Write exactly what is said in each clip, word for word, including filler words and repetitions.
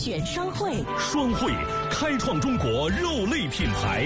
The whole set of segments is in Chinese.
选双汇， 双汇开创中国肉类品牌。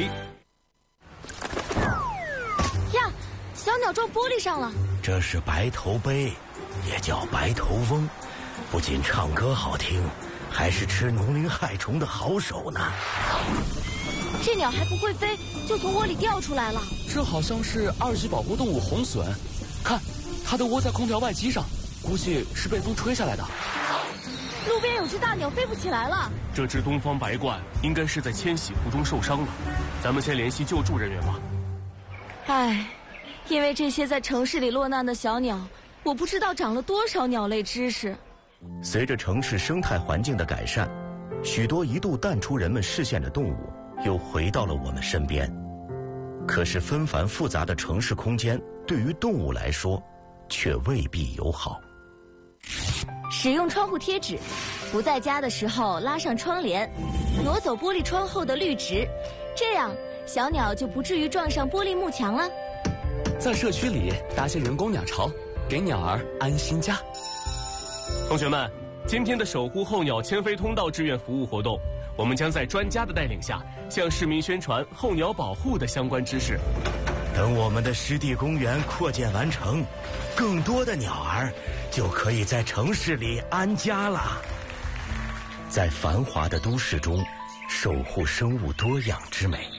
呀，小鸟撞玻璃上了。 这是白头鹎，也叫白头翁，不仅唱歌好听，还是吃农林害虫的好手呢。 这鸟还不会飞，就从窝里掉出来了。 这好像是二级保护动物红隼，看，它都窝在空调外机上，估计是被风吹下来的。 路边有只大鸟飞不起来了。 这只东方白鹳应该是在迁徙途中受伤了，咱们先联系救助人员吧。 唉，因为这些在城市里落难的小鸟，我不知道长了多少鸟类知识。 随着城市生态环境的改善，许多一度淡出人们视线的动物又回到了我们身边。可是纷繁复杂的城市空间对于动物来说却未必友好。 使用窗户贴纸，不在家的时候拉上窗帘，挪走玻璃窗后的绿植，这样小鸟就不至于撞上玻璃幕墙了。 在社区里搭些人工鸟巢，给鸟儿安心家。 同学们，今天的守护候鸟迁飞通道志愿服务活动，我们将在专家的带领下，向市民宣传候鸟保护的相关知识。 等我们的湿地公园扩建完成，更多的鸟儿就可以在城市里安家了。在繁华的都市中，守护生物多样之美。